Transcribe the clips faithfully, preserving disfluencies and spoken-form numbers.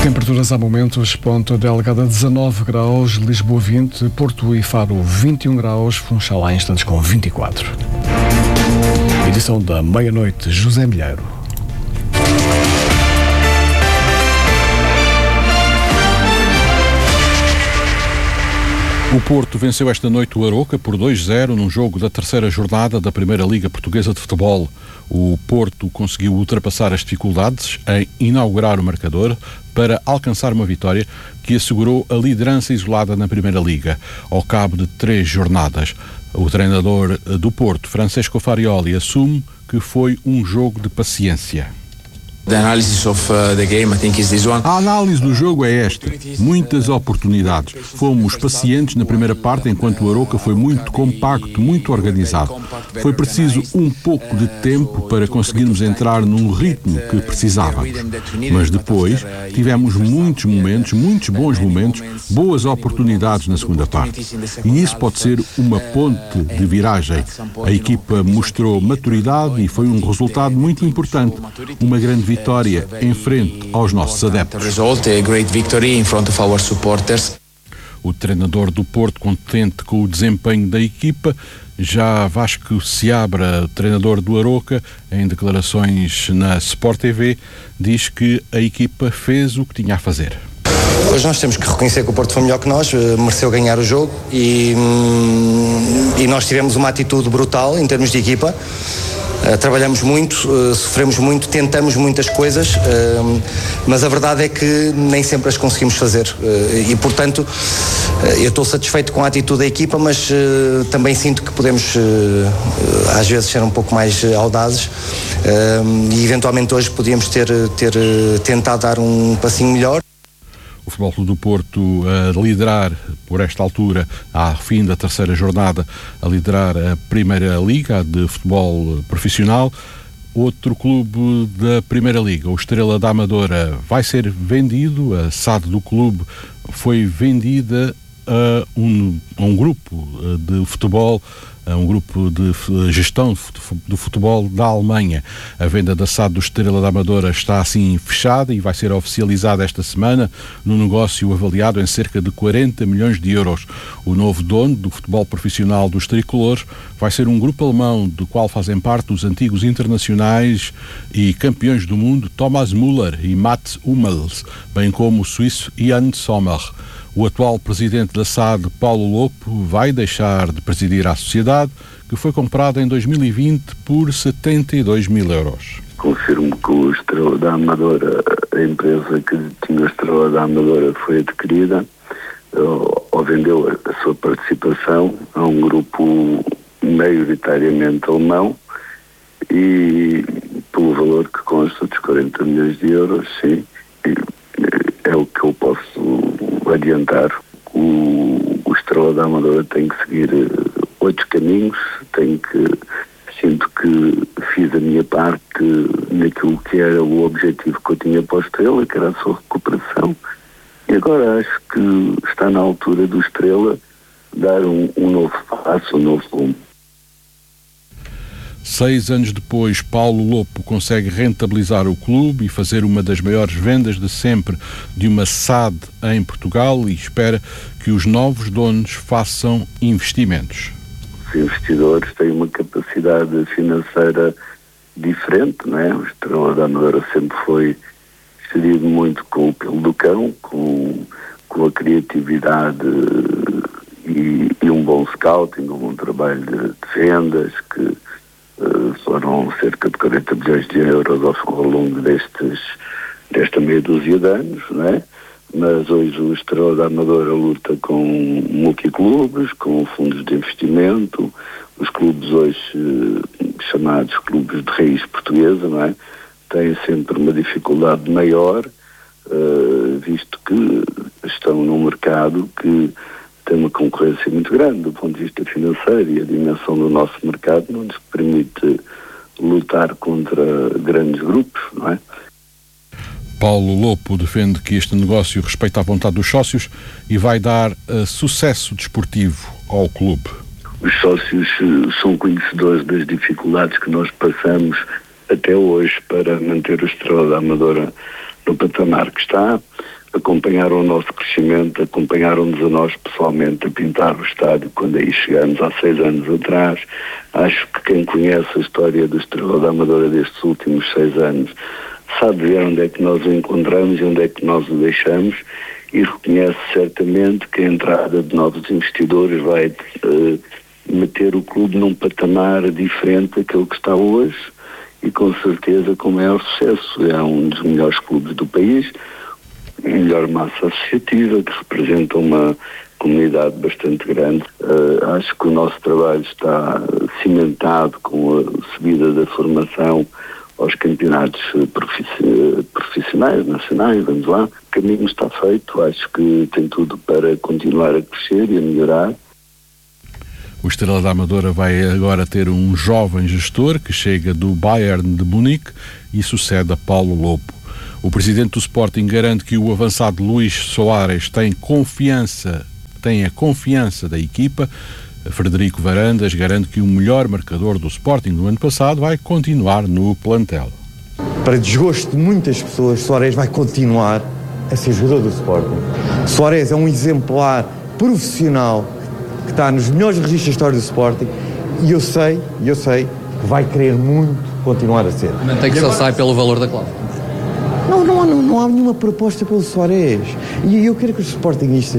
Temperaturas há momentos, Ponta Delgada dezanove graus, Lisboa vinte, Porto e Faro vinte e um graus, Funchal há instantes com vinte e quatro. Edição da meia-noite, José Milheiro. O Porto venceu esta noite o Aroca por dois a zero num jogo da terceira jornada da Primeira Liga Portuguesa de Futebol. O Porto conseguiu ultrapassar as dificuldades em inaugurar o marcador para alcançar uma vitória que assegurou a liderança isolada na Primeira Liga, ao cabo de três jornadas. O treinador do Porto, Francesco Farioli, assume que foi um jogo de paciência. A análise do jogo é esta. Muitas oportunidades. Fomos pacientes na primeira parte, enquanto o Aroca foi muito compacto, muito organizado. Foi preciso um pouco de tempo para conseguirmos entrar num ritmo que precisávamos. Mas depois tivemos muitos momentos, muitos bons momentos, boas oportunidades na segunda parte. E isso pode ser uma ponte de viragem. A equipa mostrou maturidade e foi um resultado muito importante. Uma grande vitória. Vitória em frente aos nossos adeptos. O treinador do Porto contente com o desempenho da equipa. Já Vasco Seabra, treinador do Aroca, em declarações na Sport T V, diz que a equipa fez o que tinha a fazer. Hoje nós temos que reconhecer que o Porto foi melhor que nós, mereceu ganhar o jogo e, e nós tivemos uma atitude brutal em termos de equipa. Uh, trabalhamos muito, uh, sofremos muito, tentamos muitas coisas, uh, mas a verdade é que nem sempre as conseguimos fazer uh, e, portanto, uh, eu estou satisfeito com a atitude da equipa, mas uh, também sinto que podemos uh, uh, às vezes ser um pouco mais uh, audazes uh, e eventualmente hoje podíamos ter, ter uh, tentado dar um passinho melhor. O Futebol Clube do Porto a liderar, por esta altura, ao fim da terceira jornada, a liderar a Primeira Liga de futebol profissional. Outro clube da Primeira Liga, o Estrela da Amadora, vai ser vendido. A S A D do clube foi vendida a um, a um grupo de futebol, a um grupo de gestão do futebol da Alemanha. A venda da S A D do Estrela da Amadora está assim fechada e vai ser oficializada esta semana num negócio avaliado em cerca de quarenta milhões de euros. O novo dono do futebol profissional dos tricolores vai ser um grupo alemão do qual fazem parte os antigos internacionais e campeões do mundo Thomas Müller e Mats Hummels, bem como o suíço Jan Sommer. O atual presidente da S A D, Paulo Lopo, vai deixar de presidir a sociedade, que foi comprada em dois mil e vinte por setenta e dois mil euros. Confirmo que o Estrela da Amadora, a empresa que tinha a Estrela da Amadora, foi adquirida ou vendeu a sua participação a um grupo maioritariamente alemão e pelo valor que consta dos quarenta milhões de euros, sim, é o que eu posso adiantar. O, o Estrela da Amadora tem que seguir uh, outros caminhos, tem que, sinto que fiz a minha parte naquilo que era o objetivo que eu tinha para o Estrela, que era a sua recuperação, e agora acho que está na altura do Estrela dar um, um novo passo, um novo rumo. Seis anos depois, Paulo Lopo consegue rentabilizar o clube e fazer uma das maiores vendas de sempre de uma S A D em Portugal e espera que os novos donos façam investimentos. Os investidores têm uma capacidade financeira diferente, não é? O Estrela da Amadora sempre foi gerido muito com o pelo do cão, com, com a criatividade e, e um bom scouting, um bom trabalho de, de vendas que Uh, foram cerca de quarenta milhões de euros ao, ao longo destes, desta meia dúzia de anos, não é? Mas hoje o Estrela da Amadora luta com multiclubes, com fundos de investimento, os clubes hoje uh, chamados clubes de raiz portuguesa, não é? Têm sempre uma dificuldade maior, uh, visto que estão num mercado que tem uma concorrência muito grande do ponto de vista financeiro e a dimensão do nosso mercado não nos permite lutar contra grandes grupos, não é? Paulo Lopo defende que este negócio respeita a vontade dos sócios e vai dar uh, sucesso desportivo ao clube. Os sócios uh, são conhecedores das dificuldades que nós passamos até hoje para manter o Estrela da Amadora no patamar que está. acompanharam o nosso crescimento, acompanharam-nos a nós pessoalmente a pintar o estádio quando aí chegamos há seis anos atrás. Acho que quem conhece a história do Estrela da Amadora destes últimos seis anos sabe ver onde é que nós o encontramos e onde é que nós o deixamos, e reconhece certamente que a entrada de novos investidores vai uh, meter o clube num patamar diferente daquele que está hoje, e com certeza com maior sucesso. É um dos melhores clubes do país, melhor massa associativa, que representa uma comunidade bastante grande. Uh, acho que o nosso trabalho está cimentado com a subida da formação aos campeonatos profissionais, nacionais, vamos lá. O caminho está feito, acho que tem tudo para continuar a crescer e a melhorar. O Estrela da Amadora vai agora ter um jovem gestor que chega do Bayern de Munique e sucede a Paulo Lobo. O presidente do Sporting garante que o avançado Luís Soares tem confiança, tem a confiança da equipa. Frederico Varandas garante que o melhor marcador do Sporting no ano passado vai continuar no plantel. Para desgosto de muitas pessoas, Soares vai continuar a ser jogador do Sporting. Soares é um exemplar profissional que está nos melhores registros da história do Sporting, e eu sei, eu sei que vai querer muito continuar a ser. Mantém que só sai pelo valor da cláusula. Não, não, não, não há nenhuma proposta pelo Soares. E eu quero que os sportinguistas,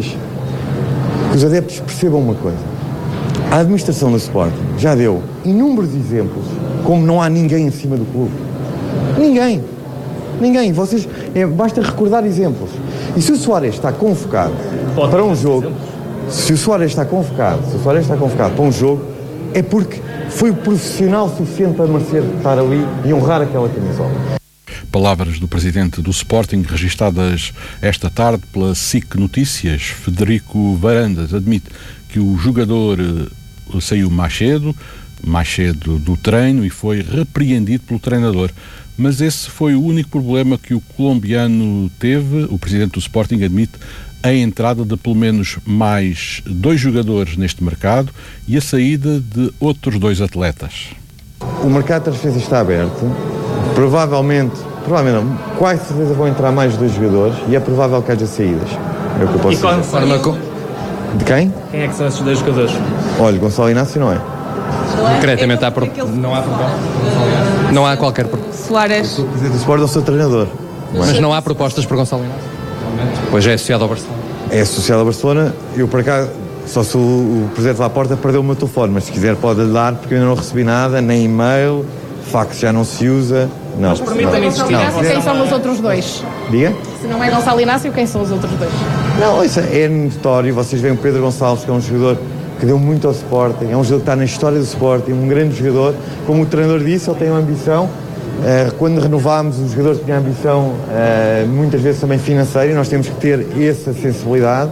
que os adeptos percebam uma coisa. A administração do Sporting já deu inúmeros exemplos como não há ninguém em cima do clube. Ninguém. Ninguém. Vocês, é, basta recordar exemplos. E se o Soares está convocado para um jogo, se o Soares está convocado, se o Soares está convocado para um jogo, é porque foi o profissional suficiente para merecer estar ali e honrar aquela camisola. Palavras do presidente do Sporting, registadas esta tarde pela S I C Notícias. Frederico Varandas admite que o jogador saiu mais cedo, mais cedo do treino e foi repreendido pelo treinador. Mas esse foi o único problema que o colombiano teve. O presidente do Sporting admite a entrada de pelo menos mais dois jogadores neste mercado e a saída de outros dois atletas. O mercado de transferências está aberto. Provavelmente, provavelmente não, quase certeza vão entrar mais dois jogadores e é provável que haja saídas. É o que eu posso e qual dizer. forma com... De quem? Quem é que são esses dois jogadores? Olha, Gonçalo Inácio não é. Concretamente há pro... não há proposta. Não há qualquer proposta. Soares. O presidente do Sporting é o seu treinador. Mas não há propostas para Gonçalo Inácio? Pois é associado ao Barcelona. É associado ao Barcelona. Eu, por acaso, só se o, o presidente lá à porta perdeu o meu telefone, mas se quiser pode lhe dar, porque eu ainda não recebi nada, nem e-mail, fax já não se usa. Não. Mas permita-me insistir. Inácio, quem são os outros dois? Diga? Se não é Gonçalo Inácio, quem são os outros dois? Não, isso é notório. Vocês veem o Pedro Gonçalves, que é um jogador que deu muito ao Sporting, é um jogador que está na história do Sporting, um grande jogador. Como o treinador disse, ele tem uma ambição. Quando renovámos, o jogador tinha ambição, muitas vezes também financeira, e nós temos que ter essa sensibilidade.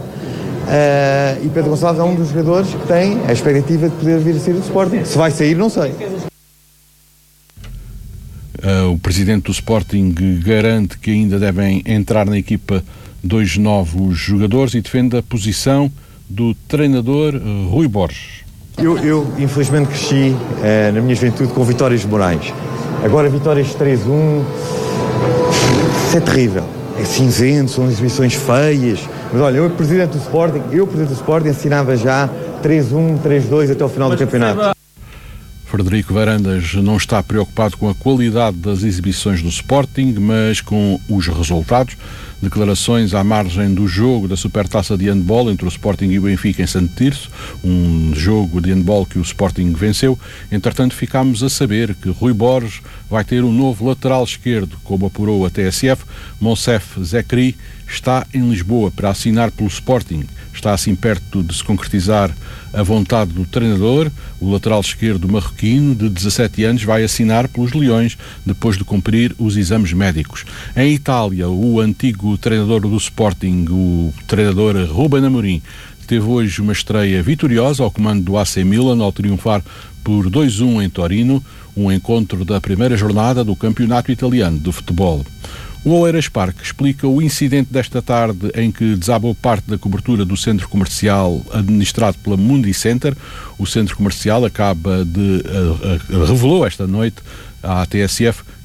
E Pedro Gonçalves é um dos jogadores que tem a expectativa de poder vir a sair do Sporting. Se vai sair, não sei. Uh, o presidente do Sporting garante que ainda devem entrar na equipa dois novos jogadores e defende a posição do treinador uh, Rui Borges. Eu, eu infelizmente, cresci uh, na minha juventude com vitórias morais. Agora, vitórias três a um, isso é terrível. É cinzento, são exibições feias. Mas olha, eu, presidente do Sporting, eu, presidente do Sporting, assinava já três a um, três a dois até ao final do campeonato. Frederico Varandas não está preocupado com a qualidade das exibições do Sporting, mas com os resultados. Declarações à margem do jogo da Supertaça de Handball entre o Sporting e o Benfica em Santo Tirso, um jogo de handball que o Sporting venceu. Entretanto, ficámos a saber que Rui Borges vai ter um novo lateral esquerdo, como apurou a T S F. Monsef Zekri está em Lisboa para assinar pelo Sporting. Está assim perto de se concretizar a vontade do treinador. O lateral esquerdo marroquino, de dezassete anos, vai assinar pelos Leões depois de cumprir os exames médicos. Em Itália, o antigo treinador do Sporting, o treinador Ruben Amorim, teve hoje uma estreia vitoriosa ao comando do A C Milan ao triunfar por dois a um em Torino, um encontro da primeira jornada do Campeonato Italiano de Futebol. O Oeiras Parque explica o incidente desta tarde em que desabou parte da cobertura do centro comercial administrado pela Mundi Center. O centro comercial acaba de uh, uh, revelou esta noite à T S F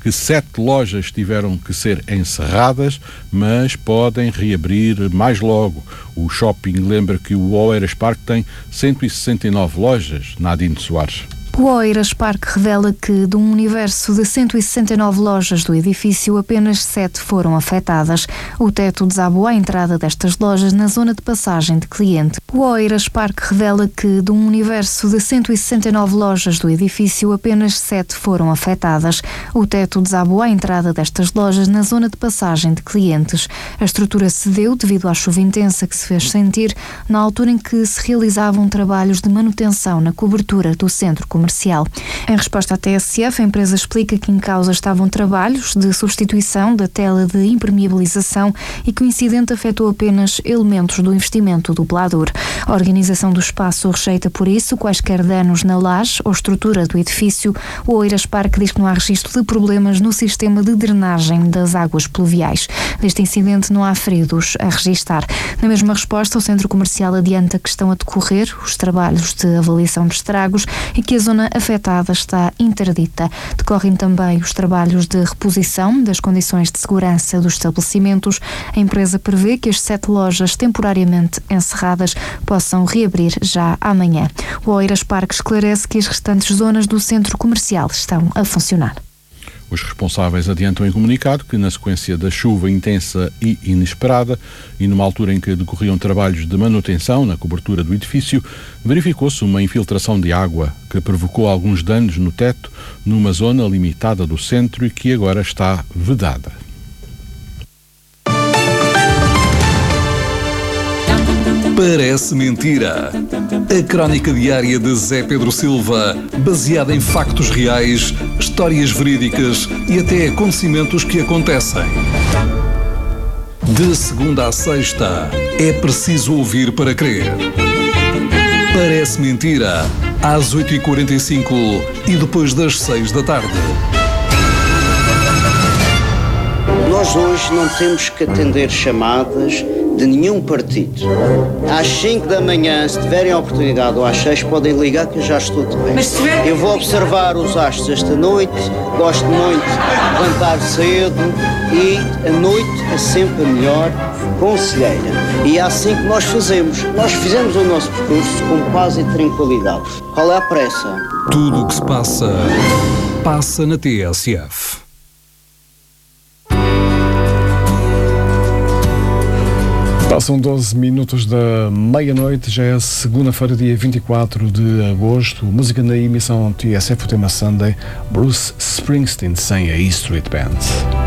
que sete lojas tiveram que ser encerradas, mas podem reabrir mais logo. O shopping lembra que o Oeiras Park tem cento e sessenta e nove lojas. Nadine Soares. O Oeiras Park revela que, de um universo de cento e sessenta e nove lojas do edifício, apenas sete foram afetadas. O teto desabou à entrada destas lojas na zona de passagem de cliente. O Oeiras Park revela que, de um universo de cento e sessenta e nove lojas do edifício, apenas sete foram afetadas. O teto desabou à entrada destas lojas na zona de passagem de clientes. A estrutura cedeu devido à chuva intensa que se fez sentir na altura em que se realizavam trabalhos de manutenção na cobertura do centro comercial. Comercial. Em resposta à T S F, a empresa explica que em causa estavam trabalhos de substituição da tela de impermeabilização e que o incidente afetou apenas elementos do investimento do Pladur. A organização do espaço rejeita por isso quaisquer danos na laje ou estrutura do edifício. O Oeiras Park diz que não há registro de problemas no sistema de drenagem das águas pluviais. Deste incidente não há feridos a registar. Na mesma resposta, o centro comercial adianta que estão a decorrer os trabalhos de avaliação de estragos e que a zona afetada está interdita. Decorrem também os trabalhos de reposição das condições de segurança dos estabelecimentos. A empresa prevê que as sete lojas temporariamente encerradas possam reabrir já amanhã. O Oeiras Park esclarece que as restantes zonas do centro comercial estão a funcionar. Os responsáveis adiantam em comunicado que, na sequência da chuva intensa e inesperada e numa altura em que decorriam trabalhos de manutenção na cobertura do edifício, verificou-se uma infiltração de água que provocou alguns danos no teto numa zona limitada do centro e que agora está vedada. Parece mentira. A crónica diária de Zé Pedro Silva, baseada em factos reais, histórias verídicas e até acontecimentos que acontecem. De segunda a sexta, é preciso ouvir para crer. Parece mentira, às oito e quarenta e cinco e depois das seis da tarde. Nós hoje não temos que atender chamadas de nenhum partido. Às cinco da manhã, se tiverem a oportunidade, ou às seis, podem ligar que eu já estou de pé. Tiver... Eu vou observar os astros esta noite, gosto muito de levantar cedo e a noite é sempre a melhor conselheira. E é assim que nós fazemos. Nós fizemos o nosso percurso com paz e tranquilidade. Qual é a pressa? Tudo o que se passa, passa na T S F. Passam doze minutos da meia-noite, já é segunda-feira, dia vinte e quatro de agosto. Música na emissão T S F, o tema Sunday, Bruce Springsteen sem a E Street Band.